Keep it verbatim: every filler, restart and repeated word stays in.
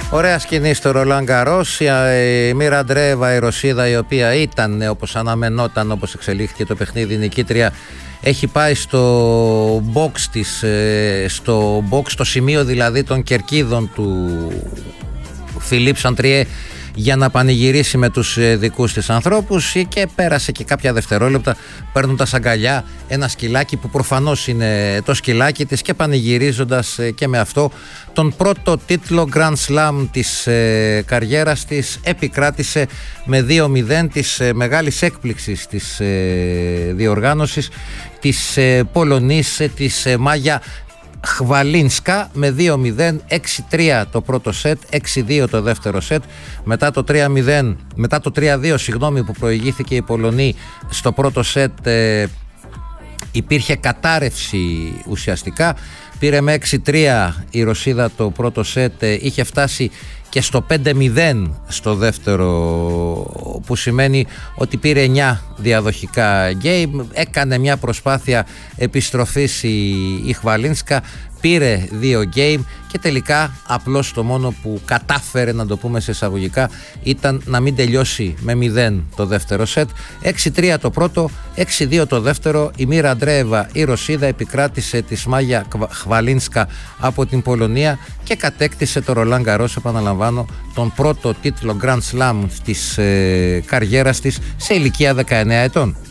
Ωραία σκηνή στο Ρολάν Γκαρός. Η Μίρα Αντρέεβα, η Ρωσίδα, η οποία ήταν όπως αναμενόταν, όπως εξελίχθηκε το παιχνίδι, νικήτρια, έχει πάει στο box της, στο box, στο σημείο δηλαδή των κερκίδων του Φιλίπ Σαντριέ, για να πανηγυρίσει με τους δικούς της ανθρώπους, και πέρασε και κάποια δευτερόλεπτα παίρνοντας αγκαλιά ένα σκυλάκι που προφανώς είναι το σκυλάκι της, και πανηγυρίζοντας και με αυτό τον πρώτο τίτλο Grand Slam της ε, καριέρας της. Επικράτησε με δύο μηδέν της ε, μεγάλης έκπληξης της ε, διοργάνωσης, της ε, Πολωνής, ε, της ε, Μάγια Χβαλίνσκα, με δύο μηδέν, έξι τρία το πρώτο σετ, έξι δύο το δεύτερο σετ. Μετά το τρία μηδέν, μετά το τρία δύο συγγνώμη, που προηγήθηκε η Πολωνή στο πρώτο σετ, ε, υπήρχε κατάρρευση ουσιαστικά. Πήρε με έξι τρία η Ρωσίδα το πρώτο σετ, ε, είχε φτάσει και στο πέντε μηδέν στο δεύτερο, που σημαίνει ότι πήρε εννιά διαδοχικά game. Έκανε μια προσπάθεια επιστροφής η, η Χβαλίνσκα, πήρε δύο game, και τελικά απλώς το μόνο που κατάφερε, να το πούμε σε εισαγωγικά, ήταν να μην τελειώσει με μηδέν το δεύτερο σετ. έξι τρία το πρώτο, έξι δύο το δεύτερο. Η Μίρα Αντρέεβα, η Ρωσίδα, επικράτησε τη Μάγια Χβαλίνσκα από την Πολωνία και κατέκτησε το Ρολάν Γκαρός, επαναλαμβάνω, τον πρώτο τίτλο Grand Slam της ε, καριέρας της σε ηλικία δεκαεννέα ετών.